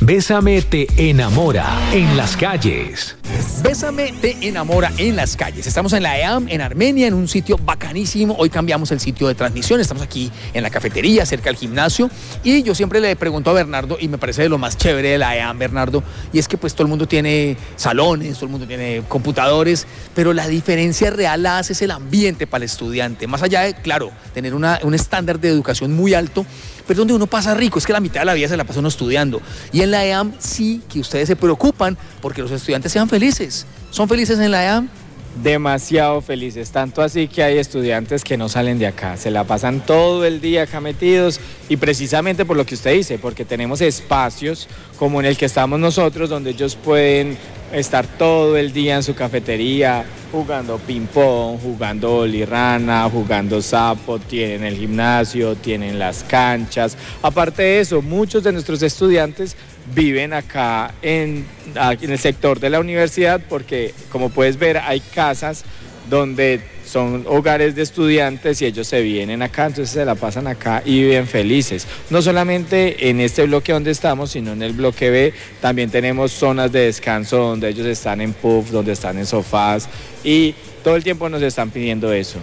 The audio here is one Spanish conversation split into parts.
Bésame te enamora en las calles. Bésame te enamora en las calles. Estamos en la EAM, en Armenia, en un sitio bacanísimo. Hoy cambiamos el sitio de transmisión. Estamos aquí en la cafetería, cerca del gimnasio. Y yo siempre le pregunto a Bernardo, y me parece de lo más chévere de la EAM, Bernardo, y es que pues todo el mundo tiene salones, todo el mundo tiene computadores, pero la diferencia real la hace es el ambiente para el estudiante. Más allá de, claro, tener un estándar de educación muy alto, pero donde uno pasa rico, es que la mitad de la vida se la pasa uno estudiando. Y en la EAM sí que ustedes se preocupan porque los estudiantes sean felices. ¿Son felices en la EAM? Demasiado felices, tanto así que hay estudiantes que no salen de acá, se la pasan todo el día acá metidos y precisamente por lo que usted dice, porque tenemos espacios como en el que estamos nosotros donde ellos pueden estar todo el día en su cafetería jugando ping-pong, jugando bolirrana, jugando sapo, tienen el gimnasio, tienen las canchas. Aparte de eso, muchos de nuestros estudiantes viven acá en el sector de la universidad porque, como puedes ver, hay casas donde son hogares de estudiantes y ellos se vienen acá, entonces se la pasan acá y viven felices. No solamente en este bloque donde estamos, sino en el bloque B también tenemos zonas de descanso donde ellos están en puff, donde están en sofás y todo el tiempo nos están pidiendo eso.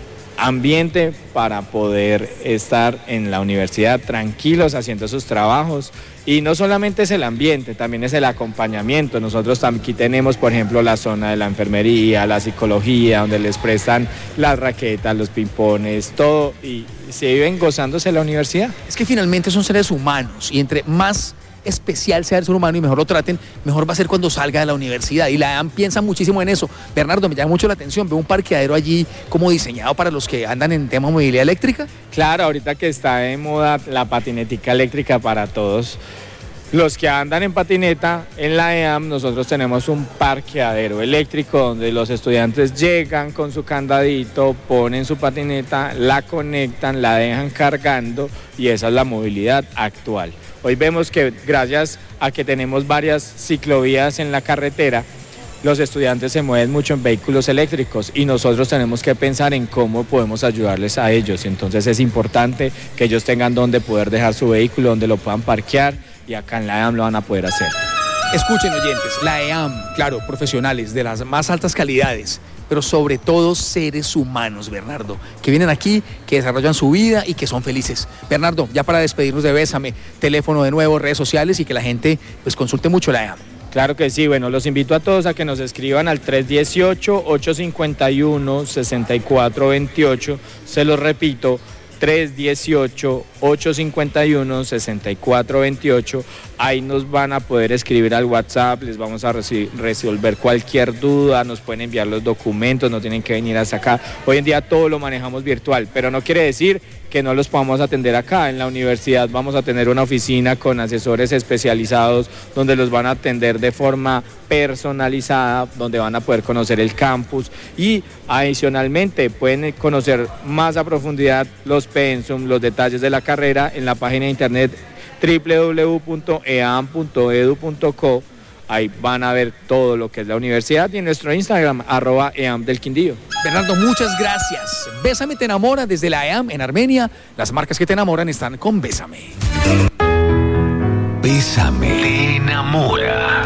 Ambiente para poder estar en la universidad tranquilos haciendo sus trabajos y no solamente es el ambiente, también es el acompañamiento. Nosotros aquí tenemos, por ejemplo, la zona de la enfermería, la psicología, donde les prestan las raquetas, los pimpones, todo y se viven gozándose la universidad. Es que finalmente son seres humanos y entre más especial sea el ser humano y mejor lo traten, mejor va a ser cuando salga de la universidad. Y la EAM piensa muchísimo en eso. Bernardo, me llama mucho la atención, veo un parqueadero allí como diseñado para los que andan en tema de movilidad eléctrica. Claro, ahorita que está de moda la patinética eléctrica para todos los que andan en patineta, en la EAM nosotros tenemos un parqueadero eléctrico donde los estudiantes llegan con su candadito, ponen su patineta, la conectan, la dejan cargando y esa es la movilidad actual. Hoy vemos que gracias a que tenemos varias ciclovías en la carretera, los estudiantes se mueven mucho en vehículos eléctricos y nosotros tenemos que pensar en cómo podemos ayudarles a ellos. Entonces es importante que ellos tengan donde poder dejar su vehículo, donde lo puedan parquear y acá en la EAM lo van a poder hacer. Escuchen, oyentes, la EAM, claro, profesionales de las más altas calidades, pero sobre todo seres humanos, Bernardo, que vienen aquí, que desarrollan su vida y que son felices. Bernardo, ya para despedirnos de Bésame, teléfono de nuevo, redes sociales y que la gente pues consulte mucho la EAM. Claro que sí, bueno, los invito a todos a que nos escriban al 318-851-6428, se los repito, 318-851-6428. Ahí nos van a poder escribir al WhatsApp, les vamos a resolver cualquier duda, nos pueden enviar los documentos, no tienen que venir hasta acá. Hoy en día todo lo manejamos virtual, pero no quiere decir que no los podamos atender acá. En la universidad vamos a tener una oficina con asesores especializados donde los van a atender de forma personalizada, donde van a poder conocer el campus y adicionalmente pueden conocer más a profundidad los pensum, los detalles de la carrera en la página de internet www.eam.edu.co. Ahí van a ver todo lo que es la universidad y en nuestro Instagram, @eamdelquindío. Bernardo, muchas gracias. Bésame te enamora desde la EAM en Armenia. Las marcas que te enamoran están con Bésame. Bésame te enamora.